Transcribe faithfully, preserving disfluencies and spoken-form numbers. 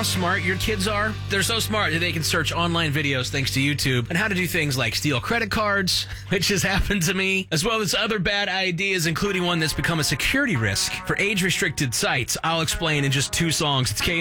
how smart your kids are. They're so smart that they can search online videos thanks to YouTube on how to do things like steal credit cards, which has happened to me, as well as other bad ideas, including one that's become a security risk for age-restricted sites. I'll explain in just two songs. It's K